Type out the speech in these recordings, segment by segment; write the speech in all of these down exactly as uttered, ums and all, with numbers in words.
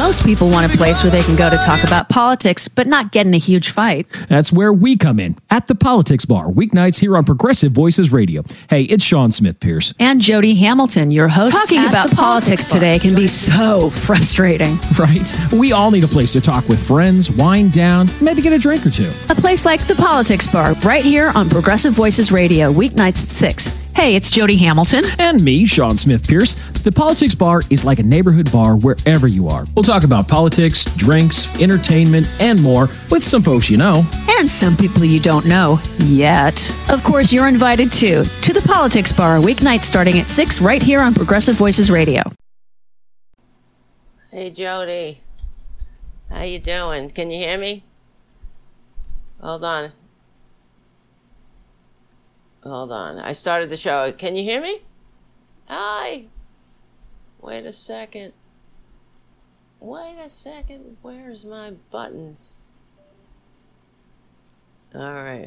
Most people want a place where they can go to talk about politics, but not get in a huge fight. That's where we come in, at the Politics Bar, weeknights here on Progressive Voices Radio. Hey, it's Sean Smith Pierce. And Jody Hamilton, your host. Talking about politics today can be so frustrating. Right? We all need a place to talk with friends, wind down, maybe get a drink or two. A place like the Politics Bar, right here on Progressive Voices Radio, weeknights at six. Hey, it's Jody Hamilton. And me, Sean Smith Pierce. The Politics Bar is like a neighborhood bar wherever you are. We'll talk about politics, drinks, entertainment, and more with some folks you know. And some people you don't know yet. Of course, you're invited too to the Politics Bar, weeknights starting at six right here on Progressive Voices Radio. Hey, Jody. How you doing? Can you hear me? Hold on. Hold on. I started the show. Can you hear me? Hi. Wait a second. Wait a second. Where's my buttons? All right.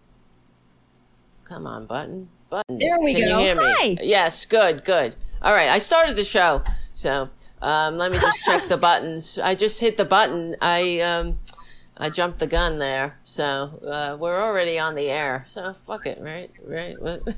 Come on, button. Buttons. There we Can go. you hear me? Hi. Yes, good, good. All right, I started the show. So, um, let me just check the buttons. I just hit the button. I, um... I jumped the gun there, so uh, we're already on the air. So fuck it, right? Right?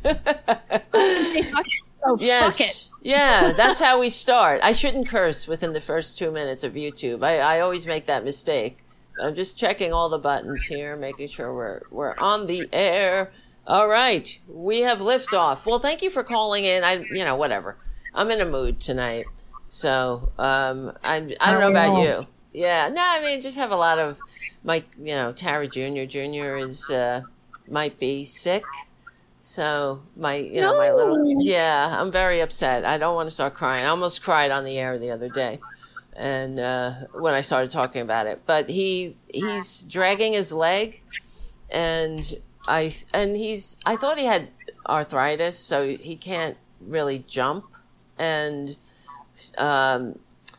Oh, yes. fuck it. Yeah, that's how we start. I shouldn't curse within the first two minutes of YouTube. I, I always make that mistake. I'm just checking all the buttons here, making sure we're we're on the air. All right, we have liftoff. Well, thank you for calling in. I, you know, whatever. I'm in a mood tonight, so um, I'm. I don't know about you. Yeah, no, I mean, just have a lot of, Mike, you know, Tara Junior Junior is, uh, might be sick. So, my, you know, No. my little, yeah, I'm very upset. I don't want to start crying. I almost cried on the air the other day. And, uh, when I started talking about it. But he, he's dragging his leg. And I, and he's, I thought he had arthritis, so he can't really jump. And, um,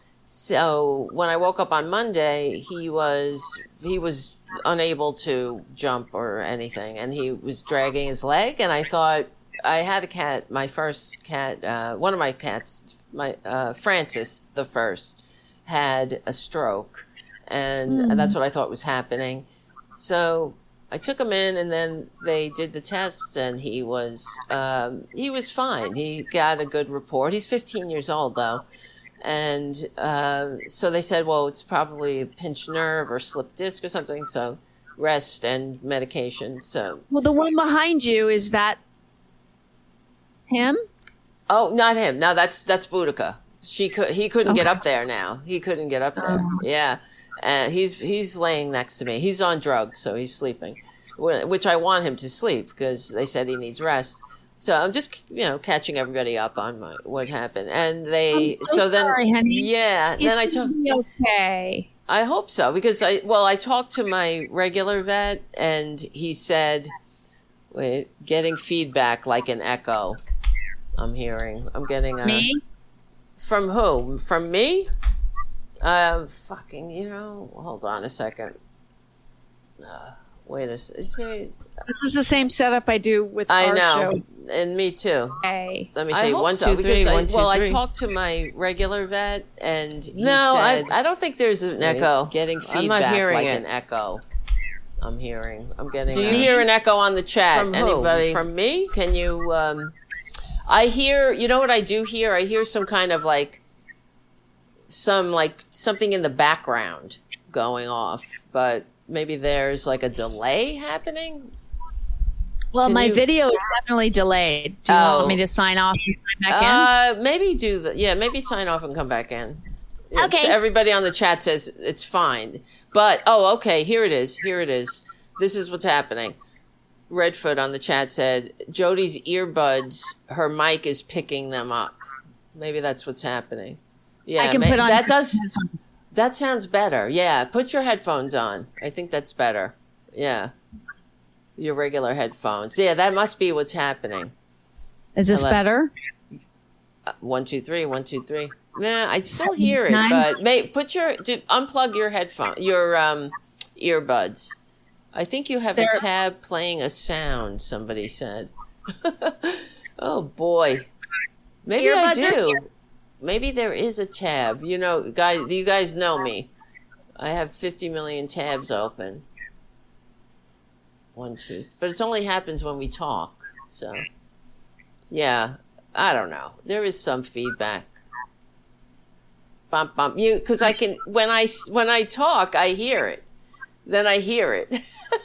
So when I woke up on Monday, he was he was unable to jump or anything, and he was dragging his leg. And I thought, I had a cat, my first cat, uh, one of my cats, my uh, Francis the first, had a stroke, and Mm. that's what I thought was happening. So I took him in, and then they did the tests, and he was um, he was fine. He got a good report. He's fifteen years old though. And uh, so they said, well, it's probably a pinched nerve or slipped disc or something. So rest and medication. So, Well, the one behind you, is that him? oh, not him. No, that's that's Boudica. She could. He couldn't get up there now. He couldn't get up there. Oh. Yeah, uh, he's he's laying next to me. He's on drugs, so he's sleeping, wh- which I want him to sleep because they said he needs rest. So I'm just, you know, catching everybody up on my, what happened. And they, I'm so then, sorry, honey. yeah, He's then I gonna took, be okay. I hope so, because I, well, I talked to my regular vet and he said, wait, getting feedback like an echo. I'm hearing, I'm getting a, Me? from who? From me? Um, fucking, you know, hold on a second. Uh, wait a second. This is the same setup I do with I our know, show. and me too. Hey. Let me I say hope one, so, two, three. because I- one, two, well, I three. talked to my regular vet, and he No, said, I, I don't think there's an Wait, echo. Getting feedback I'm not hearing like it. an echo. I'm hearing. I'm getting. Do you a- hear an echo on the chat? from who? Anybody? From me? Can you? Um, I hear. You know what I do hear? I hear some kind of like, some like something in the background going off, but maybe there's like a delay happening. Well, Can my you- video is definitely delayed. Do you Oh. want me to sign off and sign back in? Uh, maybe do the yeah. Maybe sign off and come back in. It's- Okay. Everybody on the chat says it's fine, but oh, okay. Here it is. Here it is. This is what's happening. Redfoot on the chat said Jody's earbuds. Her mic is picking them up. Maybe that's what's happening. Yeah, I can ma- put on that. Does that sounds better? Yeah, put your headphones on. I think that's better. Yeah, your regular headphones. Yeah, that must be what's happening. Is this Hello. better? Uh, one, two, three, one, two, three. Nah, I still Seven hear it, times. but may, put your do, unplug your headphone, your um, earbuds. I think you have They're- a tab playing a sound. Somebody said. Oh boy, maybe Earbuds I are do. here. maybe there is a tab. You know, guys, you guys know me. I have fifty million tabs open. One, two, but it only happens when we talk. So, yeah, I don't know. There is some feedback. Bump, bump. You, because I can when I when I talk, I hear it. Then I hear it.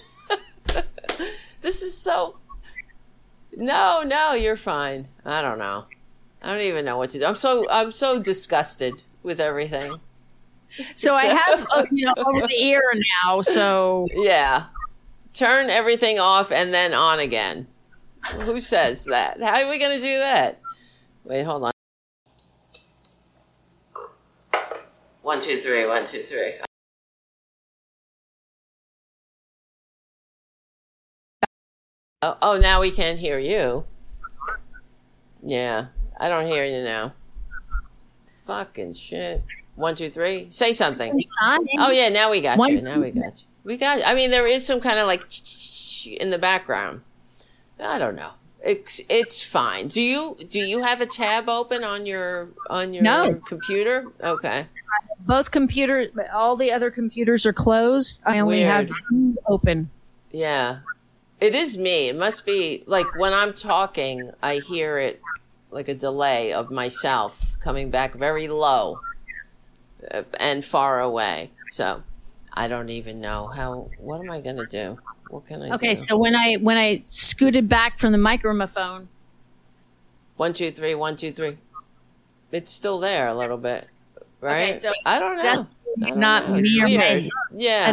This is so. No, no, you're fine. I don't know. I don't even know what to do. I'm so I'm so disgusted with everything. So I have uh, you know over the ear now. So yeah, turn everything off and then on again. Who says that? How are we gonna do that? Wait, hold on. One, two, three. One, two, three. Oh, oh, now we can't hear you. Yeah, I don't hear you now. Fucking shit. One, two, three. Say something. Oh yeah, now we got One, you. Now we got you. We got. I mean, there is some kind of like in the background. I don't know. It's it's fine. Do you do you have a tab open on your on your No. computer? Okay. both computers, all the other computers are closed. I only Weird. have two open. Yeah. It is me. It must be like when I'm talking, I hear it like a delay of myself coming back very low uh, and far away. So I don't even know how, what am I going to do? What can I do? Okay, so when I when I scooted back from the microphone, One, two, three, one, two, three. It's still there a little bit, right? Okay, so I don't know. that's I don't not know. It's me or weird. me. Yeah.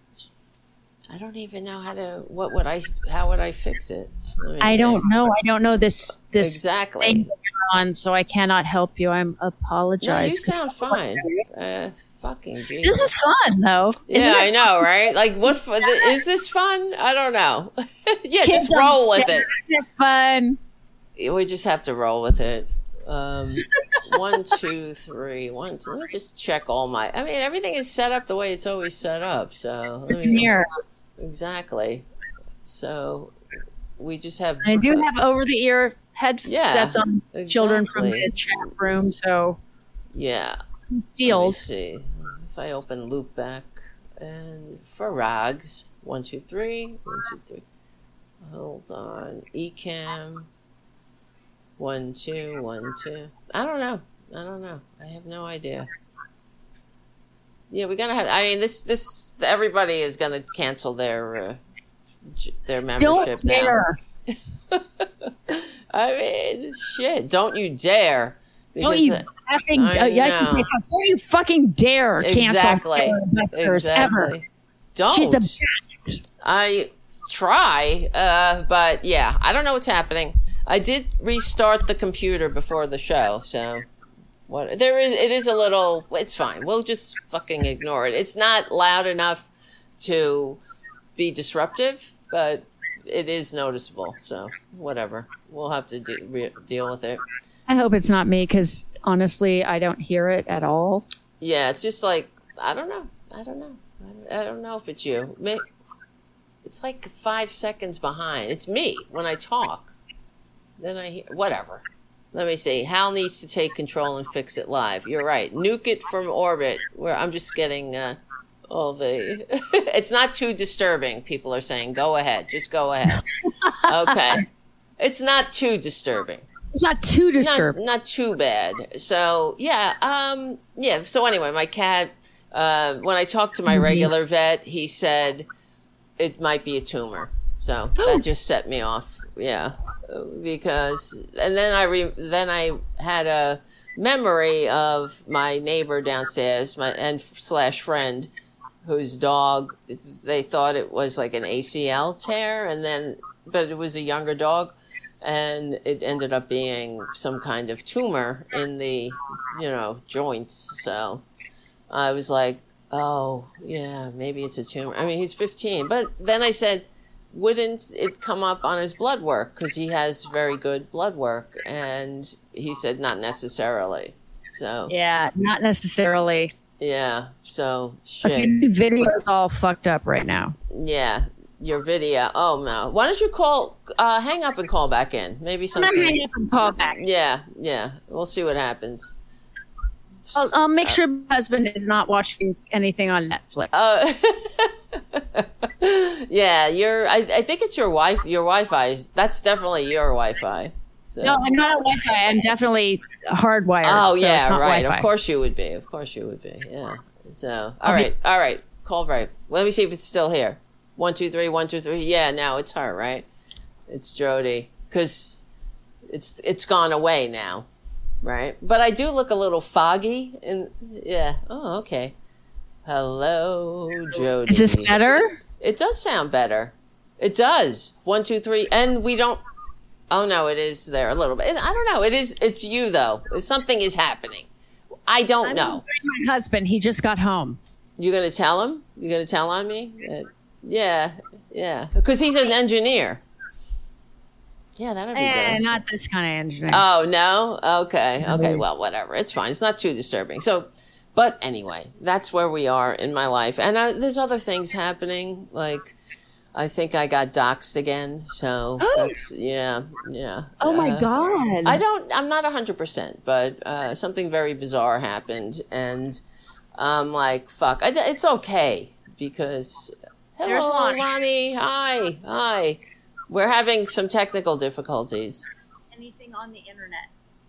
I don't even know how to. What would I? How would I fix it? Let me I see. don't know. I don't know this this Exactly. thing that you're on, so I cannot help you. I'm No, apologize. you sound fine. Uh, fucking Jesus. This is fun, though. Isn't Yeah, it? I know, right? Like, what? fu- Is this fun? I don't know. Yeah, Kids just roll with are- it. Isn't it fun? We just have to roll with it. Um, one, two, three, one, two. Let me just check all my. I mean, everything is set up the way it's always set up. So let me- Same here. exactly. So we just have. I do have over the ear headsets Yeah, on children from exactly. the chat room, so Yeah. Let me sealed. see. If I open loopback and for rags, one, two, three, one, two, three. Hold on. Ecamm. One, two, one, two. I don't know. I don't know. I have no idea. Yeah, we're gonna have. I mean, this, this. Everybody is gonna cancel their, uh, j- their membership Don't now. dare. I mean, shit! Don't you dare! Don't you uh, effing, I uh, yeah, I can know. say, don't you fucking dare cancel Exactly. Taylor Buskers ever. Exactly. Don't. She's the best. I try, uh, but yeah, I don't know what's happening. I did restart the computer before the show, so what there is, it is a little. It's fine. We'll just fucking ignore it. It's not loud enough to be disruptive, but it is noticeable. So whatever, we'll have to de- re- deal with it. I hope it's not me because honestly, I don't hear it at all. Yeah, it's just like I don't know. I don't know. I don't, I don't know if it's you. May- It's like five seconds behind. It's me when I talk. Then I hear whatever. Let me see. Hal needs to take control and fix it live. You're right. Nuke it from orbit. Where I'm just getting uh, all the. It's not too disturbing. People are saying, "Go ahead, just go ahead." Okay, it's not too disturbing. It's not too Not, disturbing. not too bad. So yeah, um, yeah. So anyway, my cat. Uh, when I talked to my regular vet, he said it might be a tumor. So that just set me off. Yeah, because and then I re- then I had a memory of my neighbor downstairs, my and slash friend, whose dog. They thought it was like an A C L tear, and then but it was a younger dog. And it ended up being some kind of tumor in the, you know, joints. So I was like, oh, yeah, maybe it's a tumor. I mean, he's fifteen. But then I said, wouldn't it come up on his blood work? Because he has very good blood work. And he said, not necessarily. So, yeah. Yeah, not necessarily. So, Okay, shit. the video is all fucked up right now. Yeah. Your video. Oh, no. Why don't you call, uh, hang up and call back in? Maybe I'm not something. hanging up and call back. Yeah, yeah. We'll see what happens. I'll, I'll make sure my husband is not watching anything on Netflix. Uh, yeah, your. I, I think it's your wife. Your Wi-Fi. That's definitely your Wi-Fi. So. No, I'm not a Wi-Fi. I'm definitely hardwired. Oh so yeah, it's not right. Wi-Fi. Of course you would be. Of course you would be. Yeah. So all Okay. right, all right. Call right. Let me see if it's still here. One two three. One two three. Yeah. Now it's her. Right. It's Jody. Because it's it's gone away now. Right. But I do look a little foggy. And yeah. Oh, okay. Hello, Jody. Is this better? It does sound better. It does. One, two, three, and we don't. Oh no, it is there a little bit. I don't know. It is. It's you though. Something is happening. I don't I'm know. My husband, he just got home. You're gonna tell him? You're gonna tell on me? That, yeah, yeah. Because he's an engineer. Yeah, that'd be Eh, good. not this kind of engineer. Oh no. Okay. Okay. Well, whatever. It's fine. It's not too disturbing. So. But anyway, that's where we are in my life. And I, there's other things happening. Like, I think I got doxxed again. So, that's, yeah, yeah. oh my Uh, God. I don't, I'm not one hundred percent, but uh, something very bizarre happened. And I'm like, fuck, I, it's okay. Because, There's hello, Lonnie. Lonnie. Hi, hi. We're having some technical difficulties. Anything on the internet.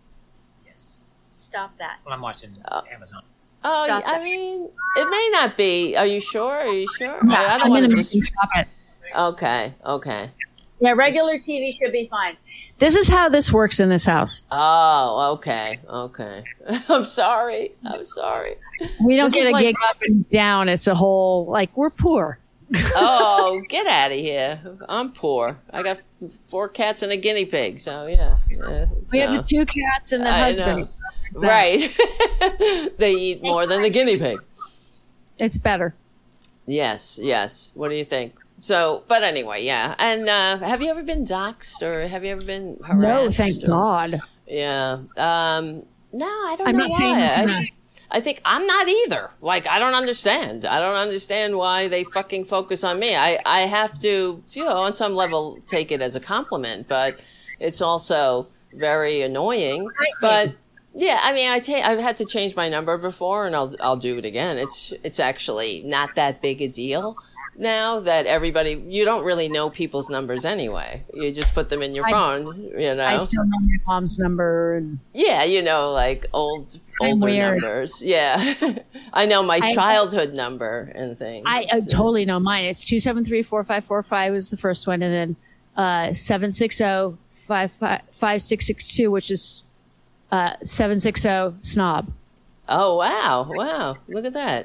Yes. Stop that. Well, I'm watching Uh, Amazon. Oh, Stop I it. mean, it may not be. Are you sure? Are you sure? Yeah, I, I I'm don't want gonna to make just. you stop it. Okay, okay. Yeah, regular T V should be fine. This is how this works in this house. Oh, okay, okay. I'm sorry. I'm sorry. We don't This get is a like- gig up and down. It's a whole, like, we're poor. Oh, get out of here. I'm poor. I got f- four cats and a guinea pig, so yeah. yeah We have so- the two cats and the I husband. know. Right. They eat more than the guinea pig. It's better. Yes, yes. What do you think? So, but anyway, yeah. And uh, have you ever been doxxed or have you ever been harassed? No, thank or- God. Yeah. Um, no, I don't I'm know not why. famous I, enough. I think I'm not either. Like, I don't understand. I don't understand why they fucking focus on me. I, I have to, you know, on some level take it as a compliment, but it's also very annoying. But yeah, I mean, I ta- I've had to change my number before and I'll, I'll do it again. It's, it's actually not that big a deal. Now that everybody, you don't really know people's numbers anyway. You just put them in your I- phone, you know. I still know my mom's number. And Yeah, you know, like old, I'm older weird. numbers. Yeah, I know my I- childhood number and things. I uh, totally know mine. It's two seven three four five four five was the first one, and then uh, seven six zero five five six six two, which is uh, seven six zero snob. Oh wow, wow! Look at that.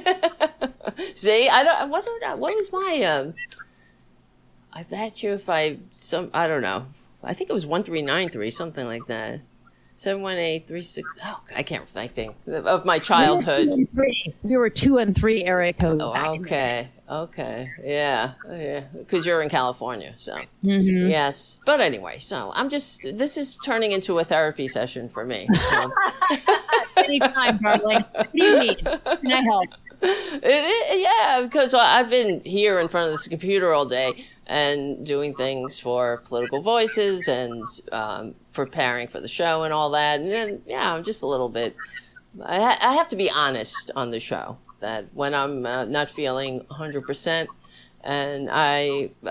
See, I don't. What did I- what was my? Um, I bet you if I some I don't know. I think it was one three nine three, something like that. Seven one eight three six. Oh, I can't think of my childhood. We were two and three area code. Oh, back in the day. okay. Okay. Yeah. Yeah. Because you're in California. So, Mm-hmm. yes. But anyway, so I'm just, this is turning into a therapy session for me. So, Anytime, darling. What do you need? Can I help? it, it, yeah. Because I've been here in front of this computer all day and doing things for Political Voices and um, preparing for the show and all that. And then, yeah, I'm just a little bit. I, ha- I have to be honest on the show that when I'm uh, not feeling one hundred percent and I